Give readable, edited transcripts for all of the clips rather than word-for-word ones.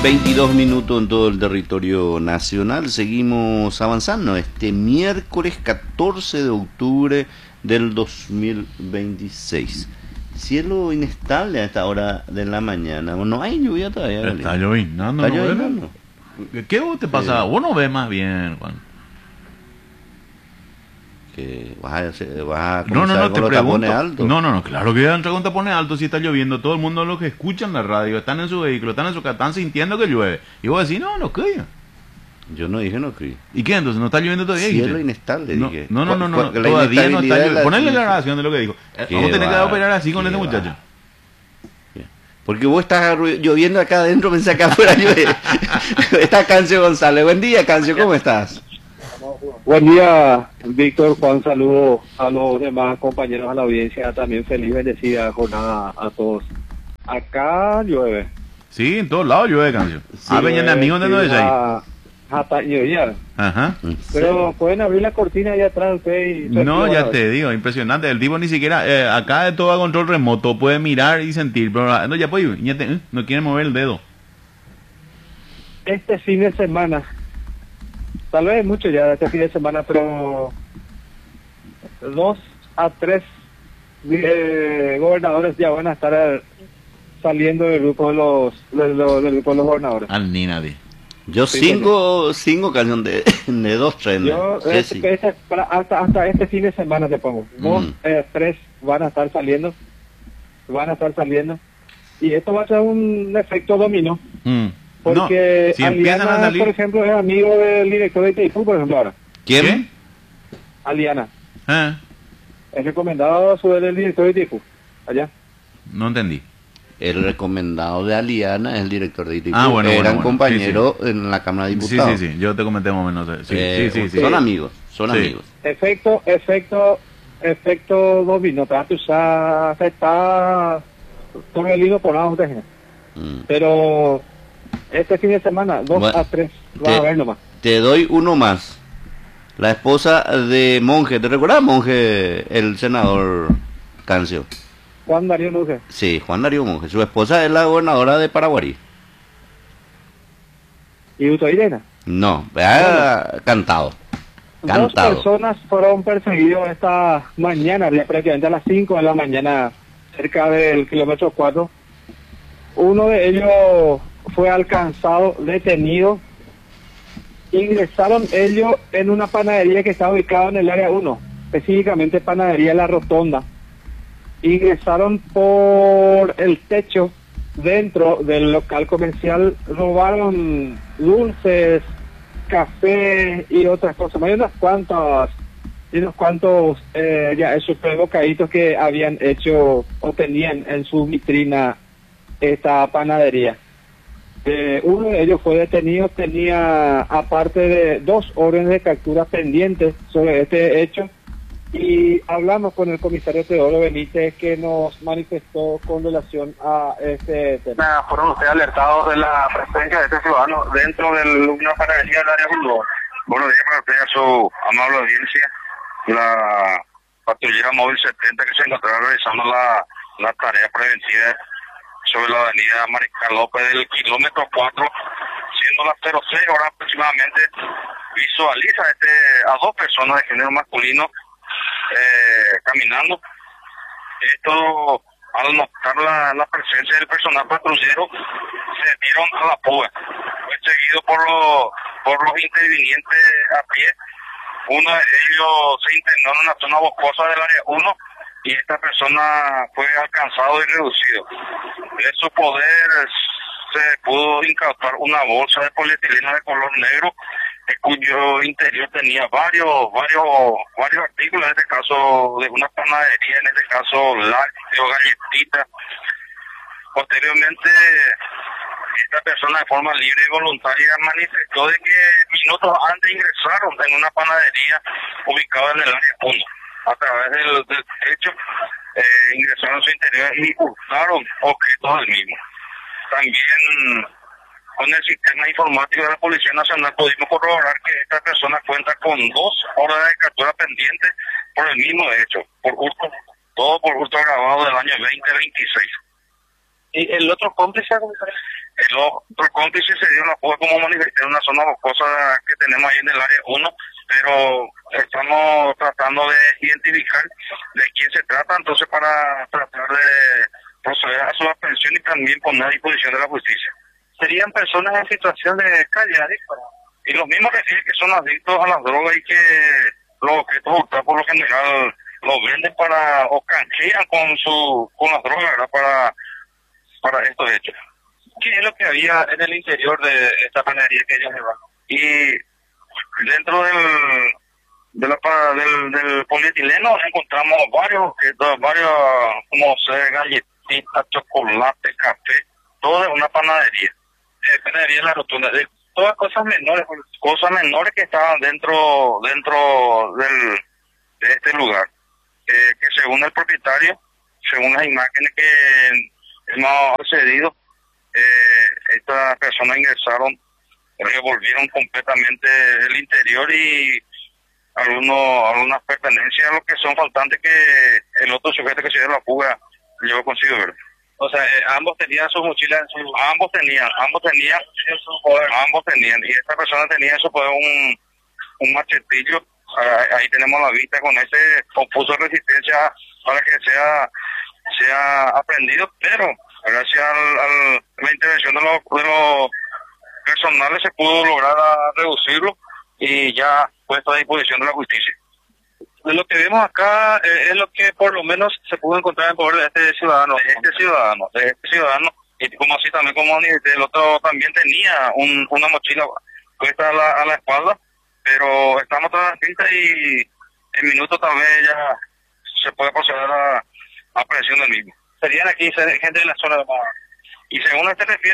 22 minutos en todo el territorio nacional. Seguimos avanzando este miércoles 14 de octubre del 2026. Cielo inestable a esta hora de la mañana. No hay lluvia todavía. Está llovinando. ¿Está llovinando? ¿Qué vos te pasa? Vos no ves más bien, Juan. Que vas a No, comenzar te con los pregunto. tapones altos. No, claro que entrar con tapones altos si está lloviendo. Todo el mundo lo que escuchan la radio, están en su vehículo, están en su casa, están sintiendo que llueve. Y vos decís, no creo. Yo no dije no creí. ¿Y qué entonces? ¿No está lloviendo todavía? Cielo dijiste? inestable, No, dije. no, La todavía no está inestabilidad Ponle la grabación de lo que dijo. Vamos a tener que va, operar así con qué este va. muchacho. Porque vos estás lloviendo acá adentro, pensé acá afuera llueve. Está Cancio González. Buen día, Cancio, ¿cómo estás? Buen día, Víctor, Juan, saludos a los demás compañeros a la audiencia, también feliz, bendecida jornada a todos. Acá llueve. Sí, en todos lados llueve, canción. Sí, Vengan de amigos de no es ahí. Hasta llover. Ajá. Pero pueden abrir la cortina allá atrás ustedes. No, ya te digo, impresionante. El tipo ni siquiera, acá de todo a control remoto, puede mirar y sentir, pero no, ya puede, no quiere mover el dedo. Este fin de semana, tal vez mucho ya este fin de semana, pero 2 a 3 gobernadores ya van a estar saliendo del grupo de del grupo de los gobernadores. Al ni nadie. Yo Sí, cinco canciones de dos trenes. Yo hasta este fin de semana te pongo. 3 van a estar saliendo. Y esto va a ser un efecto dominó. Porque no, si empiezan a Aliana, salir... por ejemplo, es amigo del director de Itaipú, por ejemplo, ahora. ¿Quién? Aliana. Ah, Es recomendado a su vez del director de Itaipú. Allá. no entendí. El recomendado de Aliana es el director de Itaipú. Bueno. compañeros en la Cámara de Diputados. Sí, yo te comenté más o menos. Sí. Son amigos, amigos. Efecto dominó. Tú ya se está todo el hilo por abajo. Pero este fin de semana, 2 a 3, vas a ver nomás. Te doy uno más. La esposa de Monge, ¿te recuerdas Monge, el senador Cancio? Juan Darío Monge. Sí, Juan Darío Monge. Su esposa es la gobernadora de Paraguarí. ¿Y Utoirena? No, cantado. Dos personas fueron perseguidos esta mañana, prácticamente a las 5 de la mañana, cerca del kilómetro 4. Uno de ellos fue alcanzado, detenido. Ingresaron ellos en una panadería que está ubicada en el área 1, específicamente panadería La Rotonda. Ingresaron por el techo dentro del local comercial, robaron dulces, café y otras cosas. Hay unos cuantos ya esos bocaditos que habían hecho o tenían en su vitrina esta panadería. Uno de ellos fue detenido, tenía aparte de 2 órdenes de captura pendientes sobre este hecho, y hablamos con el comisario Teodoro Benítez, que nos manifestó con relación a este tema. Fueron ustedes alertados de la presencia de este ciudadano dentro de una panadería del área 1. Buenos días para usted, a su amable audiencia. La patrullera móvil 70 que se encontraba realizando la tarea preventiva sobre la avenida Mariscal López del kilómetro 4, siendo las 06 horas aproximadamente, visualiza a 2 personas de género masculino caminando. Esto, al notar la presencia del personal patrullero, se dieron a la fuga. Fue seguido por los intervinientes a pie. Uno de ellos se internó en una zona boscosa del área 1 y esta persona fue alcanzado y reducido. De su poder se pudo incautar una bolsa de polietileno de color negro, cuyo interior tenía varios artículos, en este caso de una panadería, en este caso lácteos, galletitas. Posteriormente, esta persona de forma libre y voluntaria manifestó de que minutos antes ingresaron en una panadería ubicada en el área 1. A través del techo ingresaron a su interior y hurtaron objetos del mismo. También con el sistema informático de la Policía Nacional pudimos corroborar que esta persona cuenta con 2 órdenes de captura pendientes por el mismo hecho, por hurto, todo por hurto agravado del año 2026. ¿Y el otro cómplice? El otro cómplice se dio la fuga, como manifesté, en una zona boscosa que tenemos ahí en el área 1, pero estamos tratando de identificar de quién se trata, entonces para tratar de proceder a su aprehensión y también poner a disposición de la justicia. Serían personas en situación de calle, adictos. Y los mismos refieren que son adictos a las drogas y que los objetos hurtados por lo general los venden para o canjean con las drogas, ¿verdad? Para estos hechos. ¿Qué es lo que había en el interior de esta panadería que ellos llevaban? Y dentro del polietileno encontramos varios objetos, como sé, galletitas, chocolate, café, todo de una panadería. Panadería La Rotunda, de todas cosas menores que estaban dentro de este lugar. Que según el propietario, según las imágenes que hemos accedido, estas personas ingresaron, revolvieron completamente el interior y algunas pertenencias, lo que son faltantes que el otro sujeto que se dio la fuga llevó consigo, ¿verdad? O sea, ambos tenían sus mochilas, ambos tenían y esta persona tenía en su poder un machetillo. Ahí tenemos la vista con ese confuso de resistencia para que sea aprendido, pero gracias a la intervención de los personales se pudo lograr reducirlo y ya puesto a disposición de la justicia. De lo que vemos acá es lo que por lo menos se pudo encontrar en poder de este ciudadano, y como así también como el otro también tenía una mochila puesta a la espalda, pero estamos tras la pista y en minutos tal vez ya se puede proceder a la aprehensión del mismo. Serían aquí gente de la zona de Mar. Y según este refiere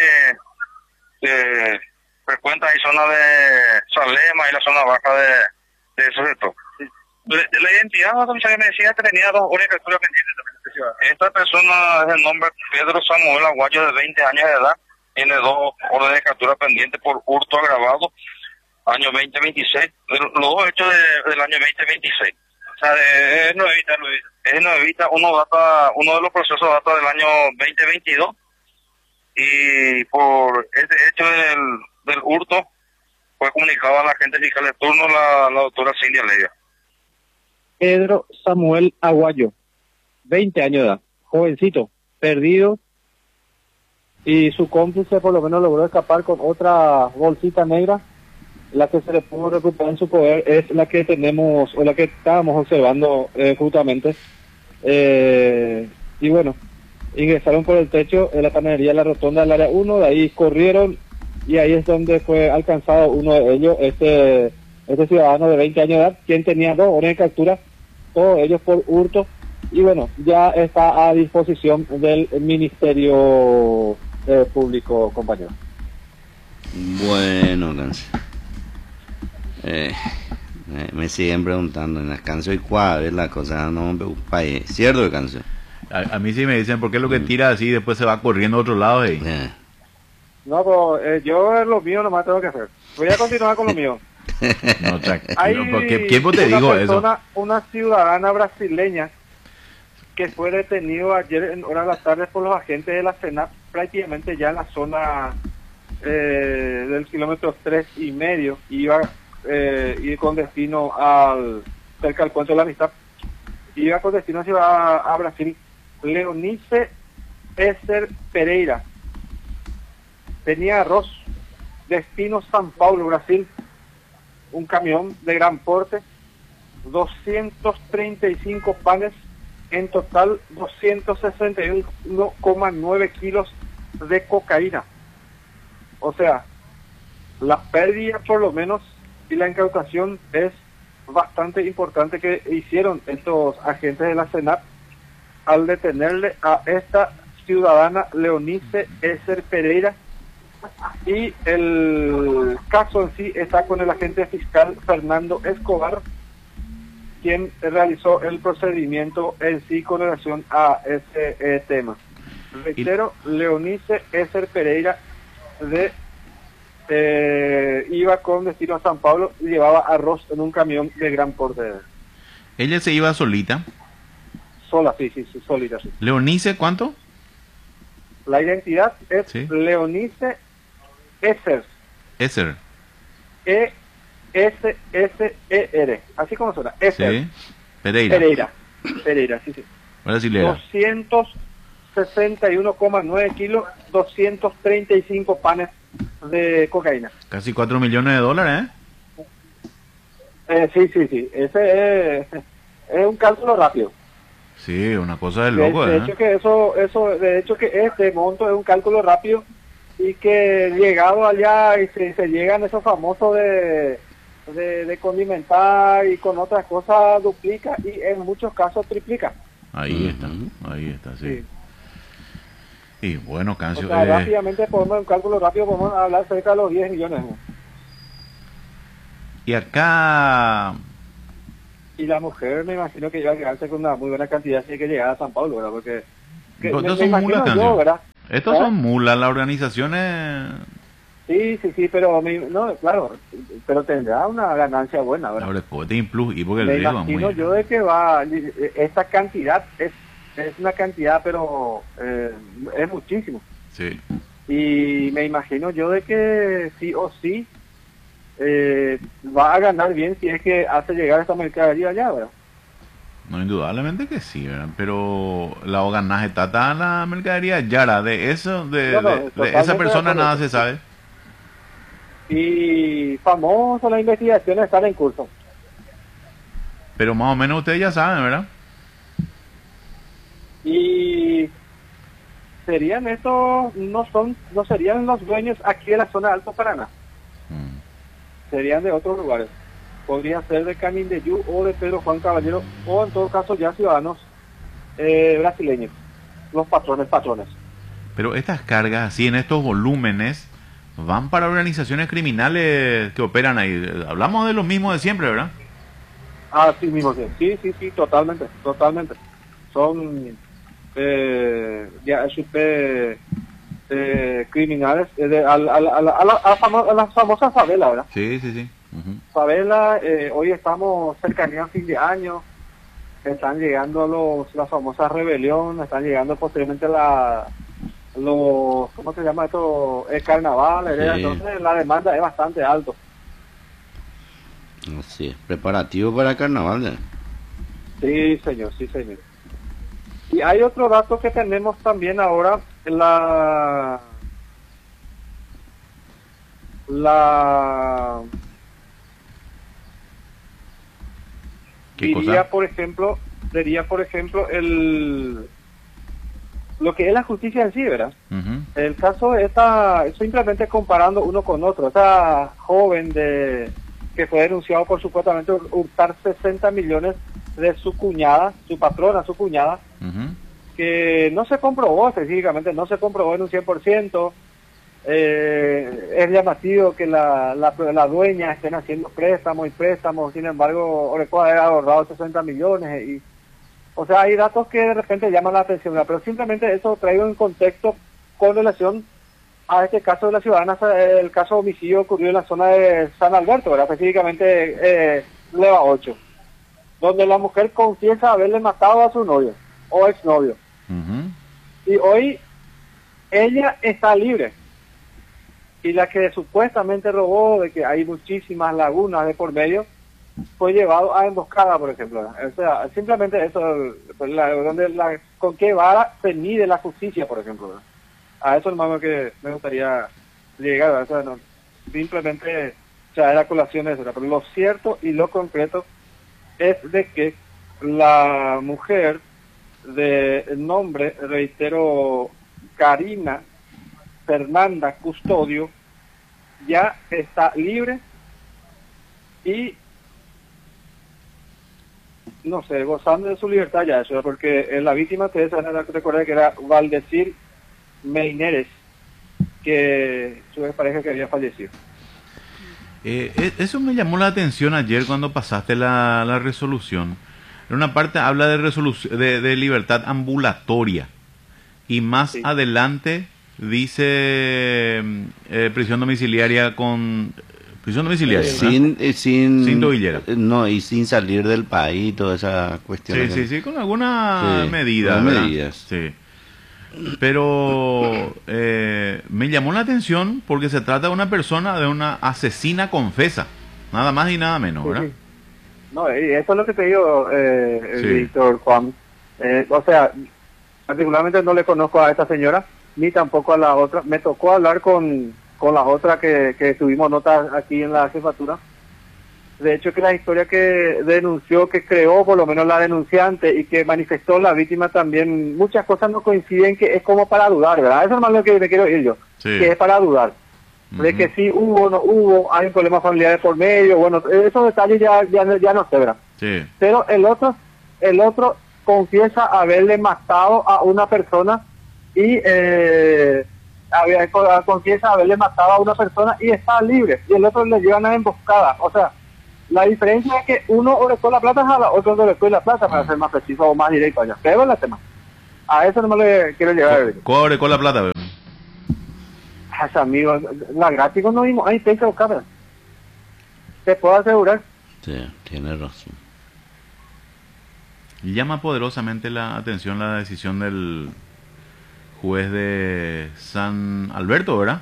que frecuenta ahí zona de Salema y la zona baja de esos sectores. La identidad, comisario, me decía que tenía 2 horas de captura pendientes también de esta ciudad. Esta persona es el nombre Pedro Samuel Aguayo, de 20 años de edad, tiene 2 órdenes de captura pendientes por hurto agravado, año 2026, los 2 hechos del año 2026. O sea, es nuevita, uno de los procesos data del año 2022, y por este hecho del hurto fue comunicado a la agente fiscal de turno, la doctora Cindy Aleya. Pedro Samuel Aguayo, 20 años de edad, jovencito, perdido, y su cómplice por lo menos logró escapar con otra bolsita negra. La que se le pudo recuperar en su poder es la que tenemos, o la que estábamos observando justamente. Y bueno, ingresaron por el techo de la panadería La Rotonda del área 1, de ahí corrieron, y ahí es donde fue alcanzado uno de ellos, este ciudadano de 20 años de edad, quien tenía 2 órdenes de captura, todos ellos por hurto, y bueno, ya está a disposición del Ministerio Público, compañero. Bueno, me siguen preguntando en las canciones cuál es la cosa, no me preocupa, ¿cierto, canción? A mí sí me dicen, ¿por qué lo que tira así y después se va corriendo a otro lado? No, pues yo lo mío nomás tengo que hacer. Voy a continuar con lo mío. No, ¿quién te digo eso? Una ciudadana brasileña que fue detenido ayer en horas de la tarde por los agentes de la CENAP, prácticamente ya en la zona del kilómetro 3,5, iba ir con destino cerca del puente de la Amistad, iba con destino a Brasil. Leonice Eser Pereira tenía arroz, destino São Paulo, Brasil, un camión de gran porte, 235 panes, en total 261,9 kilos de cocaína. O sea, la pérdida por lo menos y la incautación es bastante importante que hicieron estos agentes de la CENAP al detenerle a esta ciudadana Leonice Eser Pereira, y el caso en sí está con el agente fiscal Fernando Escobar, quien realizó el procedimiento en sí con relación a ese tema. Reitero, Leonice Eser Pereira iba con destino a San Pablo y llevaba arroz en un camión de gran porte. ¿Ella se iba solita? Sola, sí, solita, sí. ¿Leonice cuánto? La identidad es Sí. Leonice Esser. Esser. E-S-S-E-R. Así como suena. Esser. Sí. Pereira. Pereira, sí, sí. Brasilera. 261,9 kilos, 235 panes de cocaína. Casi 4 millones de dólares, ¿eh? Sí, sí, sí. Ese es un cálculo rápido. Sí, una cosa de loco, de ¿eh? hecho que de hecho que este monto es un cálculo rápido y que llegado allá y se llegan esos famosos de condimentar y con otras cosas duplica y en muchos casos triplica. Ahí Ujú. está, sí. Sí. Y bueno, O Cancio, sea, rápidamente podemos, un cálculo rápido, podemos hablar cerca de los 10 millones. ¿No? y acá, Y la mujer me imagino que iba a quedarse con una muy buena cantidad si hay que llegar a San Pablo, ¿verdad? Porque estos son mulas, yo, Cancio. ¿verdad? Estos ¿Eh? son mulas, las organizaciones, Sí, sí, sí, pero no, claro, pero tendrá una ganancia buena, ¿verdad? ahora después te influye, y porque el Me riesgo es imagino muy... yo de que esta cantidad es una cantidad, pero es muchísimo. Sí. Y me imagino yo de que sí o sí va a ganar bien si es que hace llegar esta mercadería allá, ¿verdad? No, indudablemente que sí, ¿verdad? Pero la ganaje tata la mercadería Yara, de eso, de esa totalmente persona de nada acuerdo. se sabe. Y famoso, las investigaciones están en curso. Pero más o menos ustedes ya saben, ¿verdad? Y serían estos, no serían los dueños aquí de la zona de Alto Paraná, Mm. serían de otros lugares. Podría ser de Canindeyú o de Pedro Juan Caballero, o en todo caso ya ciudadanos brasileños, los patrones. Pero estas cargas, así en estos volúmenes, van para organizaciones criminales que operan ahí. Hablamos de lo mismo de siempre, ¿verdad? Así mismo, sí, totalmente. Son criminales a las famosas favelas, ¿verdad? Sí, sí, sí. Ujú. Favela, hoy estamos cercanía a fin de año, están llegando las famosas rebeliones, están llegando posteriormente ¿cómo se llama esto? El carnaval, ¿verdad? Sí. Entonces la demanda es bastante alto. Así es, preparativo para el carnaval. ¿Eh? Sí, señor. Y hay otro dato que tenemos también ahora, la ¿Qué diría cosa? por ejemplo lo que es la justicia en sí, ¿verdad? Ujú. El caso está simplemente comparando uno con otro. Esta joven que fue denunciado por supuestamente hurtar 60 millones de su cuñada, su patrona, su cuñada, Ujú. que no se comprobó específicamente, no se comprobó en un 100%. Es llamativo que la dueña estén haciendo préstamos, sin embargo, Oreco ha ahorrado 60 millones. O sea, hay datos que de repente llaman la atención, ¿verdad? Pero simplemente eso traigo en contexto con relación a este caso de la ciudadana, el caso de homicidio ocurrió en la zona de San Alberto, ¿verdad? Específicamente Leva 8, donde la mujer confiesa haberle matado a su novio o exnovio. Ujú. Y hoy ella está libre. Y la que supuestamente robó, de que hay muchísimas lagunas de por medio, fue llevado a emboscada, por ejemplo. O sea, simplemente eso, con qué vara se mide la justicia, por ejemplo. ¿Verdad? A eso hermano que me gustaría llegar, ¿verdad? O sea, no, simplemente traer a colación eso, ¿verdad? Pero lo cierto y lo concreto es de que la mujer de nombre, reitero, Karina Fernanda Custodio, ya está libre y no sé, gozando de su libertad ya, eso, porque la víctima, ustedes van a recordar que era Valdecir Meineres, que su pareja que había fallecido. Eso me llamó la atención ayer cuando pasaste la resolución. En una parte habla de de libertad ambulatoria y más Sí. adelante dice prisión domiciliaria con prisión domiciliaria, ¿verdad? Sin tobillera. No, y sin salir del país, toda esa cuestión. Sí, con alguna Sí, medida, con ¿verdad? medidas. Sí. Pero me llamó la atención porque se trata de una persona, de una asesina confesa, nada más y nada menos, ¿verdad? Sí. No, y eso es lo que te digo, Sí. Víctor, Juan. O sea, particularmente no le conozco a esta señora, ni tampoco a la otra. Me tocó hablar con la otra que tuvimos notas aquí en la jefatura. De hecho, que la historia que denunció, que creó por lo menos la denunciante y que manifestó la víctima también, muchas cosas no coinciden, que es como para dudar, ¿verdad? Eso es más lo que me quiero ir yo, Sí. que es para dudar. De que sí hubo, no hubo, hay un problema familiar por medio, bueno, esos detalles ya no sé, ¿verdad? Sí. Pero el otro confiesa haberle matado a una persona y confiesa haberle matado a una persona y está libre, y el otro le llevan a emboscada. O sea, la diferencia es que uno obretó la plata, a la otro no obretó la plata, para ser más preciso o más directo allá. ¿Qué es el tema? A eso no me le quiero llegar. Cobre con la plata, ¿verdad? Amigo, la gráfica no vimos, hay peca o cabra. Te puedo asegurar. Sí, tiene razón. Y llama poderosamente la atención la decisión del juez de San Alberto, ¿verdad?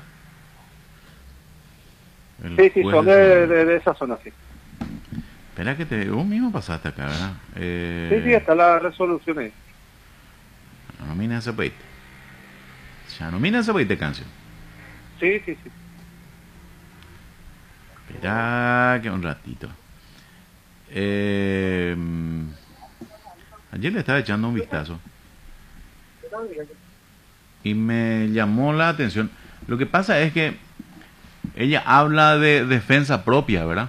El Sí, juez son de San- de esa zona, sí. Espera que vos mismo pasaste acá, ¿verdad? Sí, está la resolución ahí. Nomina ese peite. Ya nomina ese peite canción. Sí. Espera que un ratito. Ayer le estaba echando un vistazo y me llamó la atención. Lo que pasa es que ella habla de defensa propia, ¿verdad?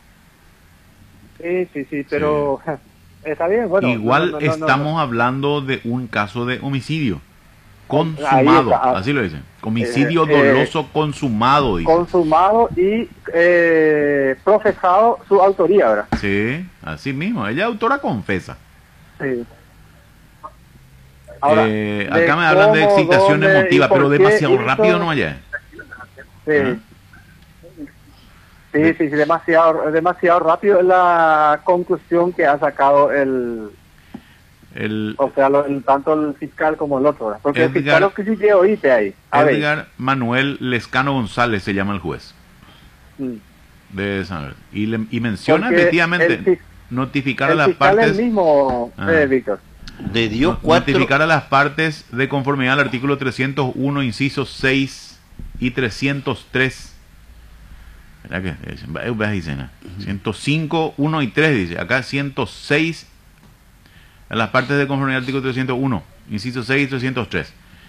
Sí, pero está bien, bueno. Igual no. estamos hablando de un caso de homicidio Ahí consumado, está. así lo dicen. Homicidio doloso consumado, dice. Consumado y profesado su autoría, ¿verdad? Sí, así mismo. Ella autora confesa. Sí. Ahora, acá me hablan de cómo, excitación dónde emotiva, y por pero qué demasiado hizo- rápido no allá. Sí. Sí, demasiado rápido es la conclusión que ha sacado El o sea, tanto el fiscal como el otro, ¿verdad? Porque el Edgar- fiscal lo que sí que oíste ahí. A ver. Edgar Manuel Lescano González se llama el juez Mm. de San Alberto. Y menciona Porque efectivamente notificar a El las fiscal es partes. el mismo, Víctor. Le dio cuatro. Notificar a las partes de conformidad al artículo 301, incisos 6 y 303. ¿Verdad que? Dicen, 105, 1 y 3 dice. Acá 106 a las partes de conformidad al artículo 301, inciso 6 y 303.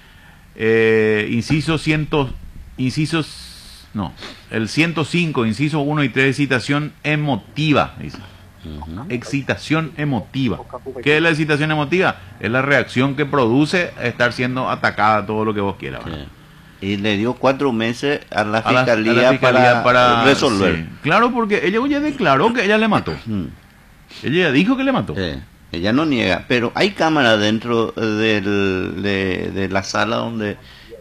El 105, incisos 1 y 3, excitación emotiva, dice. Excitación emotiva. ¿Qué es la excitación emotiva? Es la reacción que produce estar siendo atacada, todo lo que vos quieras, ¿verdad? Sí. Y le dio 4 meses a la A la fiscalía, fiscalía para resolver. sí. Claro, porque ella ya declaró que ella le mató. Mm. Ella ya dijo que le mató. Ella no niega, pero hay cámara dentro de la sala donde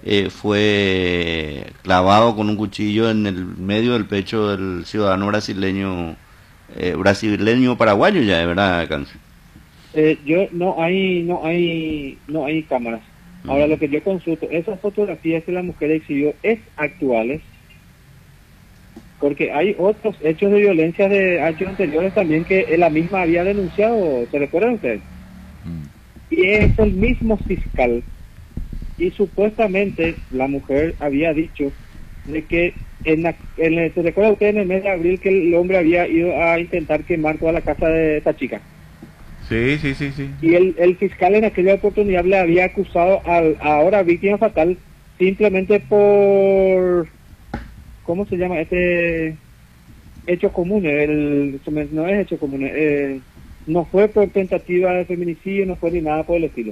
fue clavado con un cuchillo en el medio del pecho del ciudadano brasileño paraguayo ya, de verdad, Cancio. No hay cámaras. Ahora lo que yo consulto, esas fotografías que la mujer exhibió es actuales, porque hay otros hechos de violencia de años anteriores también que la misma había denunciado, ¿se recuerdan ustedes? Y es el mismo fiscal, y supuestamente la mujer había dicho de que ¿se recuerda usted en el mes de abril que el hombre había ido a intentar quemar toda la casa de esta chica? Sí. Y el fiscal en aquella oportunidad le había acusado al ahora víctima fatal simplemente por, ¿cómo se llama? Hechos comunes, no es hecho común, no fue por tentativa de feminicidio, no fue ni nada por el estilo.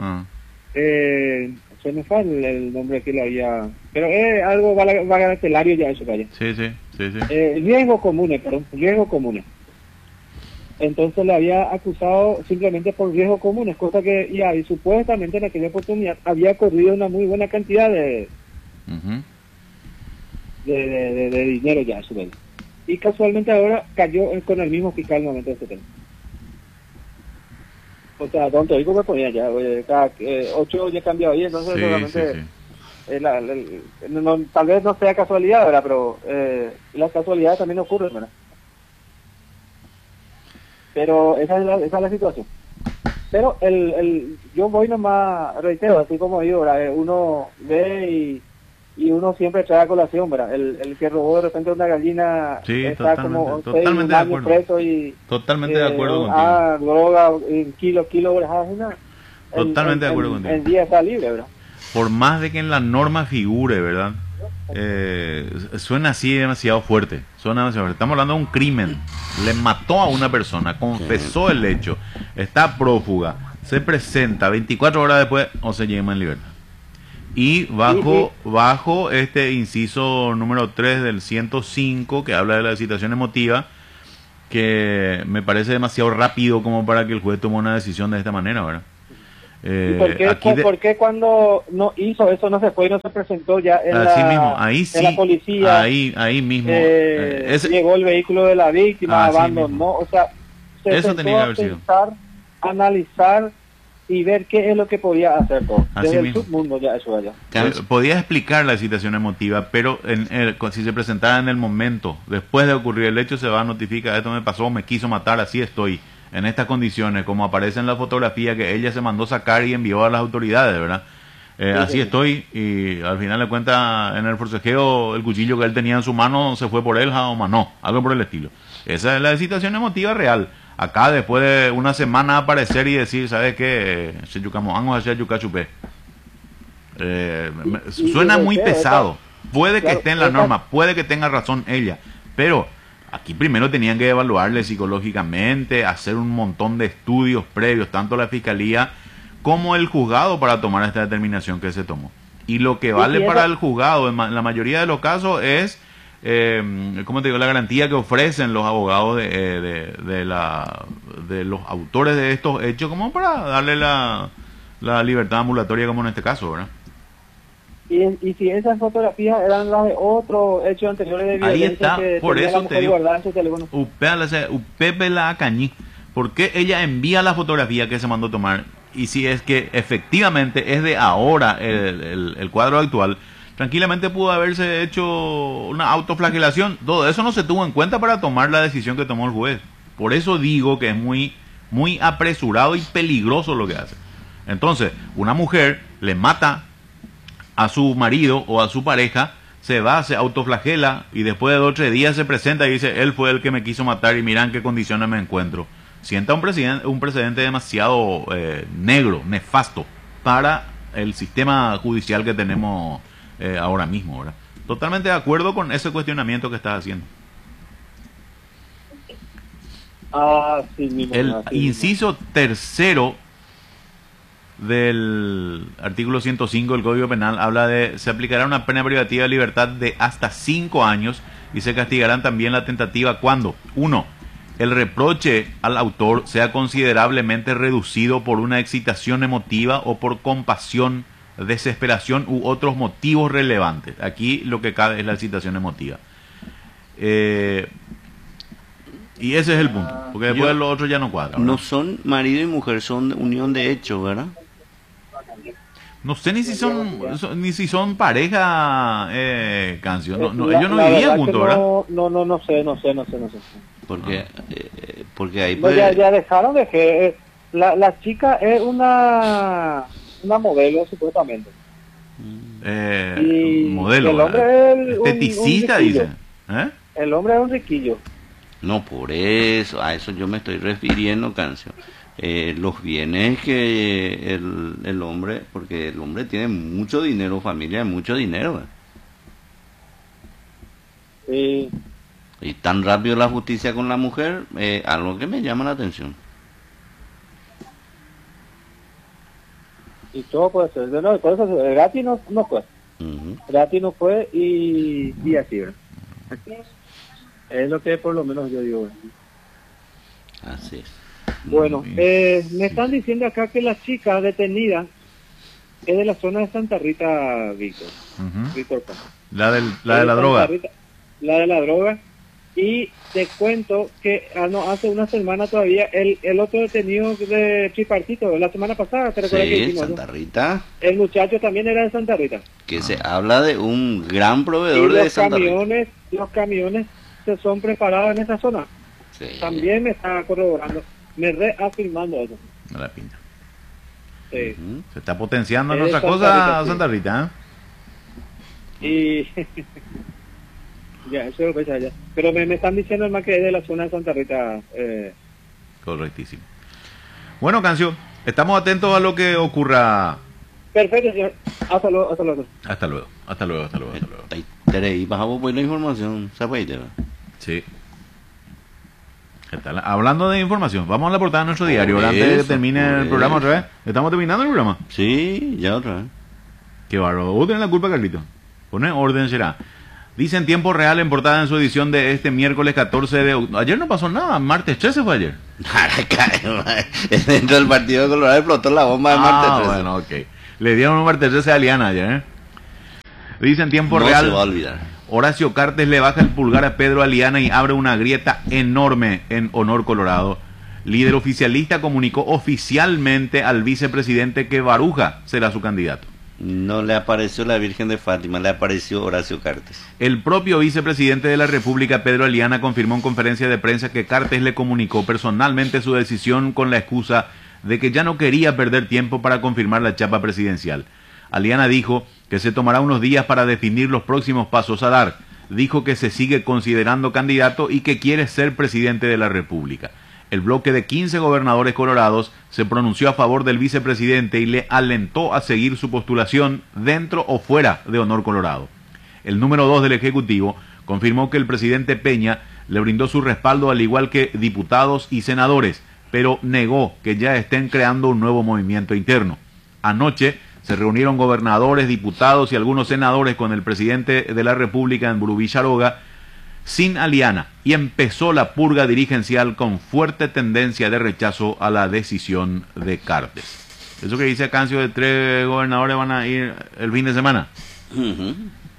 Se me fue el nombre que le había, pero es algo bagatelario ya eso, vaya. Sí. Riesgos comunes. Entonces le había acusado simplemente por riesgos comunes, cosa que y supuestamente en aquella oportunidad había corrido una muy buena cantidad de dinero ya a su vez. Y casualmente ahora cayó con el mismo fiscal nuevamente de ese tema. O sea, Don Torico me ponía ya, cada 8 ya cambiado ahí, entonces Sí, realmente sí, sí. tal vez no sea casualidad, ¿verdad? Pero las casualidades también ocurren, ¿verdad? Pero esa es la situación. Pero yo voy nomás, reitero, así como digo, ¿verdad? Uno ve y uno siempre trae a colación, ¿verdad? El que robó de repente una gallina Sí, está totalmente, como totalmente de acuerdo. preso y Totalmente de acuerdo contigo. droga en kilo, ¿verdad? Totalmente de acuerdo contigo. En día está libre, ¿verdad? Por más de que en la norma figure, ¿verdad? Suena así demasiado fuerte. Suena demasiado fuerte. Estamos hablando de un crimen. Le mató a una persona, confesó el hecho, está prófuga, se presenta 24 horas después o se lleva en libertad. Y bajo este inciso número 3 del 105, que habla de la citación emotiva, que me parece demasiado rápido como para que el juez tome una decisión de esta manera, ¿verdad? ¿Y por qué cuando no hizo eso no se fue y no se presentó ya en la policía? Ahí mismo. Llegó el vehículo de la víctima, abandonó, mismo. o sea, se Eso sentó tenía que a haber sido. pensar, analizar y ver qué es lo que podía hacer todo. Así Desde mismo. el submundo ya eso allá. Podía explicar la situación emotiva, pero si se presentara en el momento, después de ocurrir el hecho, se va a notificar, esto me pasó, me quiso matar, así estoy, en estas condiciones, como aparece en la fotografía que ella se mandó sacar y envió a las autoridades, ¿verdad? Así estoy, y al final de cuentas, en el forcejeo, el cuchillo que él tenía en su mano se fue por él, o no, algo por el estilo. Esa es la situación emotiva real. Acá, después de una semana aparecer y decir, ¿sabes qué? Suena muy pesado. Puede que esté en la norma, puede que tenga razón ella, pero aquí primero tenían que evaluarle psicológicamente, hacer un montón de estudios previos, tanto la fiscalía como el juzgado, para tomar esta determinación que se tomó. Y lo que vale para el juzgado en la mayoría de los casos es, ¿cómo te digo?, la garantía que ofrecen los abogados de los autores de estos hechos, como para darle la libertad ambulatoria, como en este caso, ¿verdad? Y si esas fotografías eran las de otros hechos anteriores de violencia, ahí está, que por eso te digo, ¿por qué ella envía la fotografía que se mandó tomar? Y si es que efectivamente es de ahora el cuadro actual, tranquilamente pudo haberse hecho una autoflagelación. Todo eso no se tuvo en cuenta para tomar la decisión que tomó el juez. Por eso digo que es muy, muy apresurado y peligroso lo que hace. Entonces, una mujer le mata a su marido o a su pareja, se va, se autoflagela y después de 2 o 3 días se presenta y dice, él fue el que me quiso matar y mira en qué condiciones me encuentro. Sienta un precedente demasiado negro, nefasto para el sistema judicial que tenemos ahora mismo, ¿verdad? Totalmente de acuerdo con ese cuestionamiento que estás haciendo. Sí, mismo, el inciso tercero del artículo 105 del Código Penal habla de: se aplicará una pena privativa de libertad de hasta 5 años y se castigarán también la tentativa cuando 1. El reproche al autor sea considerablemente reducido por una excitación emotiva o por compasión, desesperación u otros motivos relevantes. Aquí lo que cabe es la excitación emotiva. Y ese es el punto, porque después lo otro ya no cuadra, ¿verdad? No son marido y mujer, son unión de hecho, ¿verdad? No sé ni si son pareja, Cancio. No, ellos no vivían juntos, ¿verdad? No sé. Porque ahí pues, ya dejaron de que la chica es una modelo, supuestamente. Modelo, el hombre es esteticista, dice. El hombre es un riquillo. No, por eso, a eso yo me estoy refiriendo, Cancio. Los bienes que el hombre, porque el hombre tiene mucho dinero, familia, mucho dinero. Y tan rápido la justicia con la mujer, algo que me llama la atención. Y todo puede ser, no, por eso Gatti no fue. Gatti no fue y así, ¿verdad? Es lo que por lo menos yo digo. Así es. Bueno, me están diciendo acá que la chica detenida es de la zona de Santa Rita, Víctor. Víctor, la de la droga. La de la droga. Y te cuento que no, hace una semana todavía el otro detenido de tripartito, la semana pasada, ¿te recuerdas que Sí, hicimos, Santa no? Rita, El muchacho también era de Santa Rita. que se habla de un gran Y proveedor de Santa Rita. los camiones se son preparados en esa zona. Sí. También me está corroborando, me reafirmando eso. No la pinta. Sí. Ujú. Se está potenciando Es nuestra Santa cosa, Rita, sí. Santa Rita, ¿eh? Y ya, eso lo pensaba ya. Pero me están diciendo más que es de la zona de Santa Rita. Correctísimo. Bueno, Cancio, estamos atentos a lo que ocurra. Perfecto, señor. Hasta luego, hasta luego. Hasta luego, hasta luego, hasta luego, hasta luego. Y bajamos por la información, ¿sabes? Sí. ¿Qué tal? Hablando de información, vamos a la portada de nuestro diario. Ahora, antes de que Eso, termine el pues. programa otra vez. ¿Estamos terminando el programa? Sí, ya otra vez. Qué bárbaro. Vos tenés la culpa, Carlito. Pone orden será. Dice en tiempo real en portada en su edición de este miércoles 14 de octubre. Ayer no pasó nada, martes 13 fue ayer. Dentro del partido de Colorado explotó la bomba de Marte 13. Bueno, ok. Le dieron un martes 13 a Aliana ayer, ¿eh? Dice en tiempo No real. se va a olvidar. Horacio Cartes le baja el pulgar a Pedro Aliana y abre una grieta enorme en Honor Colorado. Líder oficialista comunicó oficialmente al vicepresidente que Baruja será su candidato. No le apareció la Virgen de Fátima, le apareció Horacio Cartes. El propio vicepresidente de la República, Pedro Aliana, confirmó en conferencia de prensa que Cartes le comunicó personalmente su decisión con la excusa de que ya no quería perder tiempo para confirmar la chapa presidencial. Aliana dijo que se tomará unos días para definir los próximos pasos a dar. Dijo que se sigue considerando candidato y que quiere ser presidente de la República. El bloque de 15 gobernadores colorados se pronunció a favor del vicepresidente y le alentó a seguir su postulación dentro o fuera de Honor Colorado. El número 2 del Ejecutivo confirmó que el presidente Peña le brindó su respaldo al igual que diputados y senadores, pero negó que ya estén creando un nuevo movimiento interno. Anoche se reunieron gobernadores, diputados y algunos senadores con el presidente de la República en Burubí-Charoga, sin Aliana, y empezó la purga dirigencial con fuerte tendencia de rechazo a la decisión de Cartes. Eso que dice Cancio de 3 gobernadores van a ir el fin de semana. Ujú.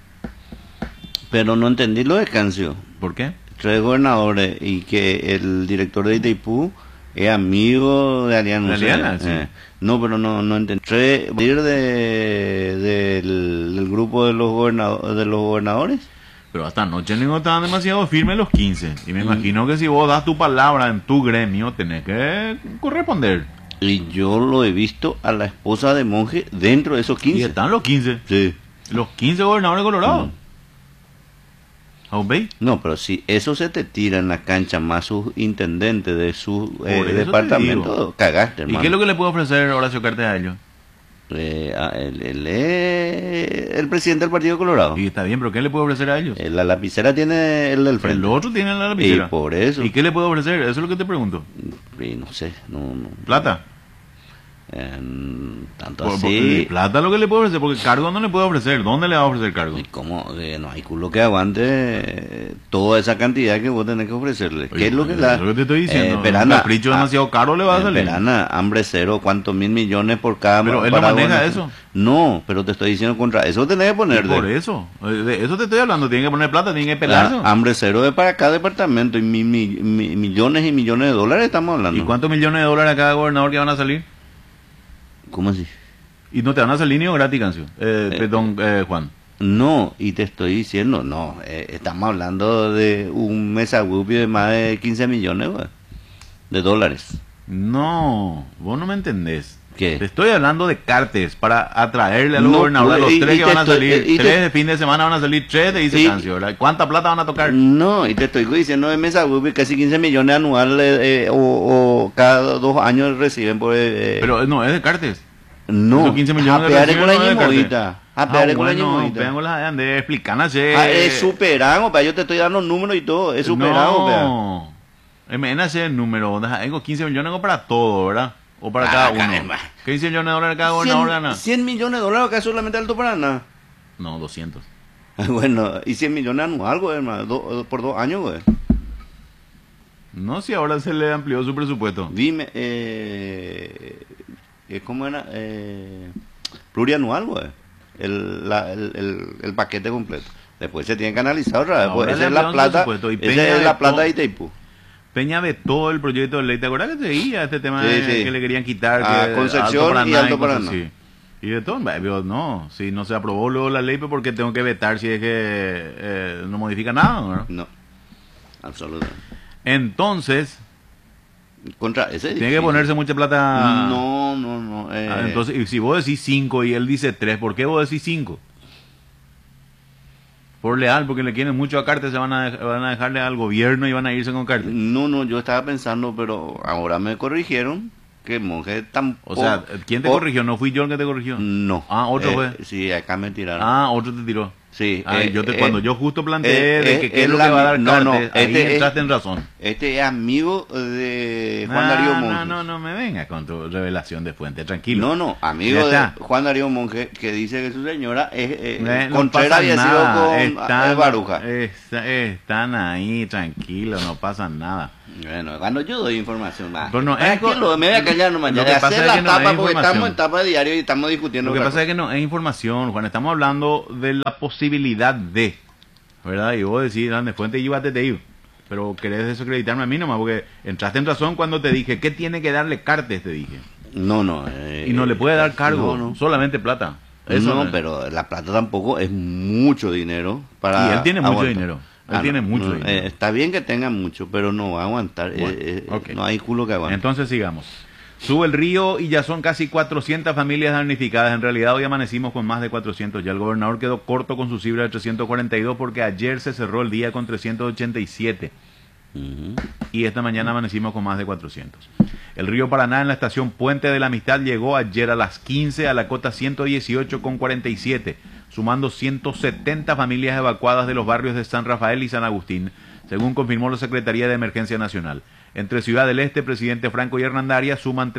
Pero no entendí lo de Cancio. ¿Por qué? 3 gobernadores y que el director de Itaipú es amigo de Aliana. De no sé. Aliana, sí. No, pero no entendí. 3 del grupo de los gobernadores. Pero hasta anoche no estaban demasiado firmes los 15. Y me imagino que si vos das tu palabra en tu gremio, tenés que corresponder. Y yo lo he visto a la esposa de Monje dentro de esos 15. Y están los 15. Sí. Los 15 gobernadores colorados. ¿A vos veis? No, pero si eso se te tira en la cancha más sus intendentes de su Por eso te departamento, digo. cagaste, ¿Y hermano. qué es lo que le puede ofrecer Horacio Cartes a ellos? Él es el presidente del Partido Colorado. Y está bien, pero ¿qué le puede ofrecer a ellos? La lapicera tiene el del frente. El otro tiene la lapicera. Y por eso. ¿Y qué le puede ofrecer? Eso es lo que te pregunto. Y no sé, no. ¿Plata? Tanto Por así. plata lo que le puede ofrecer, porque cargo no le puede ofrecer. ¿Dónde le va a ofrecer cargo? ¿Y cómo? No hay culo que aguante toda esa cantidad que vos tenés que ofrecerle. Oye, ¿Qué es lo que eso es lo que te estoy diciendo. Un Perana, capricho demasiado caro le va a salir. Perana, hambre cero, ¿cuántos mil millones por cada? Pero él no para maneja gobernar? eso. No, pero te estoy diciendo contra eso tenés que Y ponerle. por eso. De eso te estoy hablando. Tiene que poner plata, tiene que pelarse. Hambre cero es para cada departamento y millones y millones de dólares estamos hablando. ¿Y cuántos millones de dólares a cada gobernador que van a salir? ¿Cómo así? Y no te van a salir ni gratis, Cancio. Perdón, Juan. No, y te estoy diciendo, no, estamos hablando de un mesagupio de más de 15 millones güey, de dólares. No, vos no me entendés. ¿Qué? Te estoy hablando de Cartes para atraerle a los No, gobernadores, pues, los 3 y que te van a estoy- salir. y te- 3 de fin de semana van a salir 3, te dice Y- Cancio, ¿verdad? ¿Cuánta plata van a tocar? No, y te estoy diciendo de mesagupio casi 15 millones anuales o cada 2 años reciben por... Pero no, es de Cartes. no, esos 15 millones a pegar reciben, con la no es de Cartes. ñimoita. A pegar con la bueno, ñimoita. vengo la de explicarse. Es superado, yo te estoy dando números y todo, es superado, pea. No, MNC el número, tengo 15 millones para todo, ¿verdad? O para cada uno. caramba. 15 millones de dólares cada gobernador gana. 100 millones de dólares acá solamente Alto Paraná. No, 200. Bueno, y 100 millones anual, güey, hermano, por 2 años, güey. No, si ahora se le amplió su presupuesto. Dime, ¿cómo era? Plurianual, güey. El paquete completo. Después se tiene que analizar otra vez. Ahora Esa le es la enviaron plata, presupuesto, y esa Peña es la vetó- plata de Itaipú. Peña vetó el proyecto de ley. ¿Te acuerdas que seguía este tema Sí, de sí. que le querían quitar? A que Concepción y Alto cosas Paraná. así? Y de todo, no, si no se aprobó luego la ley, pues ¿por qué tengo que vetar si es que no modifica nada? ¿No? No, absolutamente. Entonces, Contra ese tiene que ponerse mucha plata. No, no, no. Entonces, y si vos decís 5 y él dice 3, ¿por qué vos decís 5? Por leal, porque le quieren mucho a Cartes, van a dejarle al gobierno y van a irse con Cartes. No, no, yo estaba pensando, pero ahora me corrigieron que Monje tampoco... O sea, ¿quién te corrigió? ¿No fui yo el que te corrigió? No. Ah, otro fue. Sí, acá me tiraron. Ah, otro te tiró. Sí. Cuando yo justo planteé de que qué es es lo la que va a dar mi- no, Cartes, no, ahí este es- entraste en razón. Este es amigo de Juan Darío Monge. No me vengas con tu revelación de fuente, tranquilo. No, amigo Ya de está. Juan Darío Monge, que dice que su señora es No Contreras pasa había nada, sido con Baruja. están ahí, tranquilos, no pasa nada. Bueno, cuando yo doy información más. Pero no, Tranquilo, me voy a callar nomás. lo Ya que de pasa hacer es la que no tapa es porque información. estamos en tapa de diario y estamos discutiendo. Lo que otra pasa es que no es información, Juan. Estamos hablando de la posibilidad de, ¿verdad? Y vos decís, de fuente, llévate, te digo. Pero querés desacreditarme a mí nomás, porque entraste en razón cuando te dije, ¿qué tiene que darle Cartes? Te dije. No, no. Y no le puede dar cargo, no, no. solamente plata. Eso no, es. pero la plata tampoco es mucho dinero para Y él tiene mucho aguantar. dinero. Él tiene mucho dinero. Está bien que tenga mucho, pero no va a aguantar. Bueno, ok. No hay culo que aguante. Entonces sigamos. Sube el río y ya son casi 400 familias damnificadas. En realidad hoy amanecimos con más de 400. Ya el gobernador quedó corto con su cifra de 342 porque ayer se cerró el día con 387. Ujú. Y esta mañana amanecimos con más de 400. El río Paraná en la estación Puente de la Amistad llegó ayer a las 15 a la cota 118 con 47, sumando 170 familias evacuadas de los barrios de San Rafael y San Agustín, según confirmó la Secretaría de Emergencia Nacional. Entre Ciudad del Este, Presidente Franco y Hernandarias suman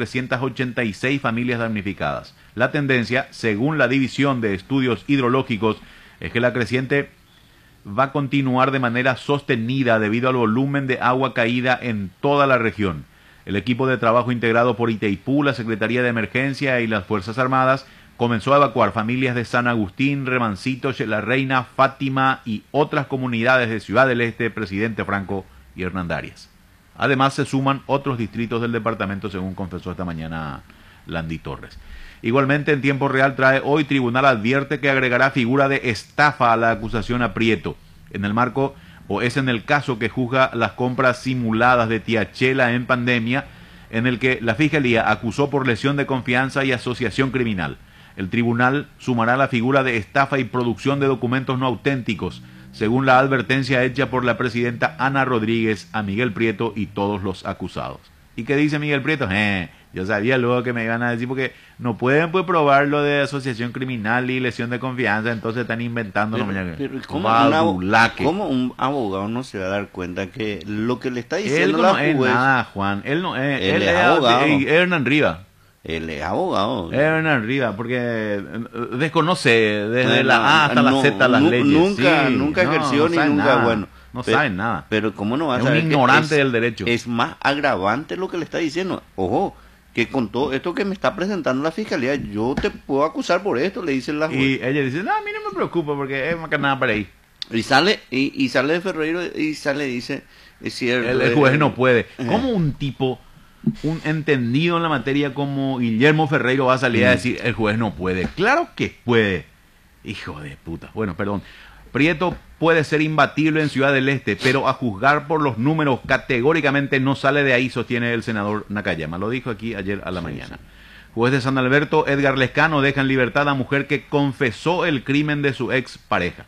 386 familias damnificadas. La tendencia, según la División de Estudios Hidrológicos, es que la creciente va a continuar de manera sostenida debido al volumen de agua caída en toda la región. El equipo de trabajo integrado por Itaipú, la Secretaría de Emergencia y las Fuerzas Armadas comenzó a evacuar familias de San Agustín, Remancito, La Reina, Fátima y otras comunidades de Ciudad del Este, Presidente Franco y Hernandarias. Además se suman otros distritos del departamento, según confesó esta mañana Landy Torres. Igualmente, en tiempo real trae hoy, Tribunal advierte que agregará figura de estafa a la acusación a Prieto. En el marco, o es en el caso que juzga las compras simuladas de Tía Chela en pandemia, en el que la Fiscalía acusó por lesión de confianza y asociación criminal. El tribunal sumará la figura de estafa y producción de documentos no auténticos, según la advertencia hecha por la presidenta Ana Rodríguez a Miguel Prieto y todos los acusados. ¿Y qué dice Miguel Prieto? Yo sabía luego que me iban a decir porque no pueden pues probar lo de asociación criminal y lesión de confianza, entonces están inventando. Pero Badulaque. ¿cómo un abogado no se va a dar cuenta que lo que le está Él diciendo no la es juez... nada, Juan. Él no es. Él es abogado. Hernán Rivas. Él es abogado. Hernán Rivas, porque desconoce desde la A hasta la Z las leyes. Nunca ejerció ni sabe nunca, nada. bueno. No Pero- saben nada. Pero ¿cómo no va a Es un saber que ignorante del derecho. Es más agravante lo que le está diciendo. Ojo, que con todo esto que me está presentando la fiscalía, yo te puedo acusar por esto, le dice la juez. Y ella dice, no, a mí no me preocupa porque es más que nada para ahí. Y sale de Ferreiro y sale y dice, es cierto. El juez no puede. ¿Cómo un tipo, un entendido en la materia como Guillermo Ferreiro va a salir a decir, el juez no puede? Claro que puede. Hijo de puta. Bueno, perdón. Prieto puede ser imbatible en Ciudad del Este, pero a juzgar por los números categóricamente no sale de ahí, sostiene el senador Nakayama. Lo dijo aquí ayer a la mañana. Juez de San Alberto, Edgar Lescano, deja en libertad a mujer que confesó el crimen de su ex pareja.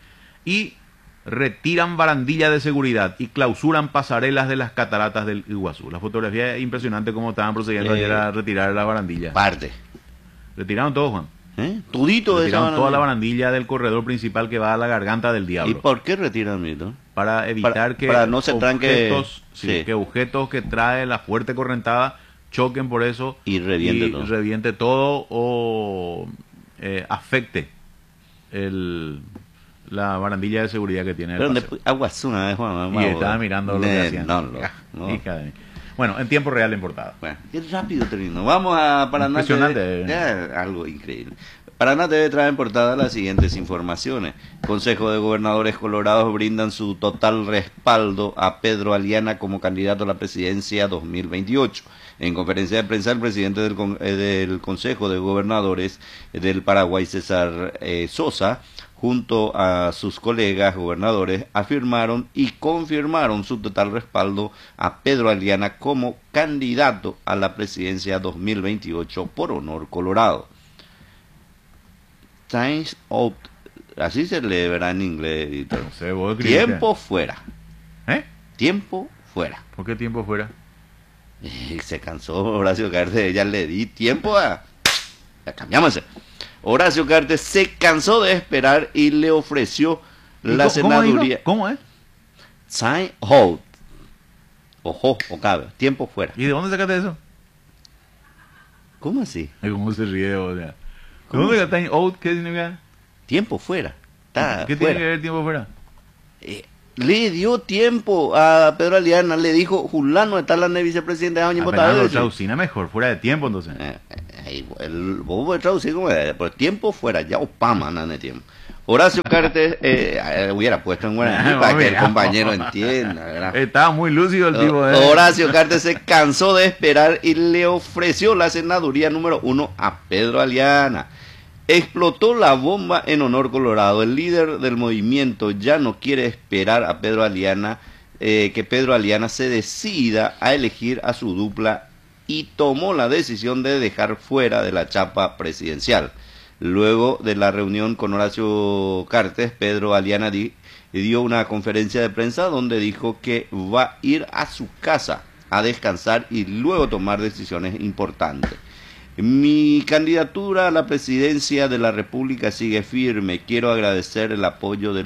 Y retiran barandilla de seguridad y clausuran pasarelas de las cataratas del Iguazú. La fotografía es impresionante cómo estaban procediendo ayer a retirar la barandilla. Parte. Retiraron todo, Juan. Tudito de esa Retiraron toda la barandilla. barandilla del corredor principal que va a la garganta del ¿Y diablo. por qué retiran, Mito? Para evitar que para no se tranque- objetos, sí. que objetos que trae la fuerte correntada choquen por eso Y reviente todo. reviente todo o afecte la barandilla de seguridad que tiene el Pero paseo. después, Aguazuna, Juan. Y estaba mirando lo que hacían. No. Hija de mí. Bueno, en tiempo real importada. Bueno, qué rápido terminó. Vamos a Paraná. Impresionante. Ya, algo increíble. Paraná TV trae en portada las siguientes informaciones. Consejo de Gobernadores Colorados brindan su total respaldo a Pedro Aliana como candidato a la presidencia 2028. En conferencia de prensa, el presidente del Consejo de Gobernadores del Paraguay, César Sosa, junto a sus colegas gobernadores, afirmaron y confirmaron su total respaldo a Pedro Aliana como candidato a la presidencia 2028 por Honor Colorado. Times out, así se le verá en inglés, editor. No sé, vos escribiste. Tiempo fuera. ¿Eh? Tiempo fuera. ¿Por qué tiempo fuera? Se cansó Horacio Cartes, ya le di tiempo a... Ya cambiamos. Horacio Cartes se cansó de esperar y le ofreció la senaduría. ¿Cómo es? Time out. Ojo, o cabe, tiempo fuera. ¿Y de dónde sacaste eso? ¿Cómo así? Ay, ¿cómo se ríe, o sea? ¿Cómo ¿Dónde así? está time out? ¿Qué significa? Tiempo fuera. Está ¿Qué fuera. tiene que ver tiempo fuera? Le dio tiempo a Pedro Aliana, le dijo, Julano está la vicepresidenta de Doña Fernando, traducina mejor, fuera de tiempo entonces. Vos podés traducir como por tiempo fuera, ya opama nada de tiempo. Horacio Cartes hubiera puesto en guaraní para que el compañero entienda, ¿verdad? Estaba muy lúcido el tipo. Horacio Cartes se cansó de esperar y le ofreció la senaduría número 1 a Pedro Aliana. Explotó la bomba en Honor Colorado. El líder del movimiento ya no quiere esperar a Pedro Aliana, que Pedro Aliana se decida a elegir a su dupla y tomó la decisión de dejar fuera de la chapa presidencial. Luego de la reunión con Horacio Cartes, Pedro Aliana dio una conferencia de prensa donde dijo que va a ir a su casa a descansar y luego tomar decisiones importantes. Mi candidatura a la presidencia de la República sigue firme. Quiero agradecer el apoyo de